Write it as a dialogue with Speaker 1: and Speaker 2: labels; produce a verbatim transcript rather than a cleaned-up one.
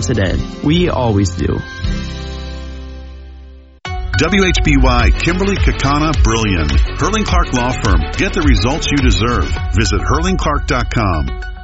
Speaker 1: today. We always do.
Speaker 2: W H B Y, Kimberly Kakana, Brilliant. Hurling Clark Law Firm. Get the results you deserve. Visit hurling clark dot com.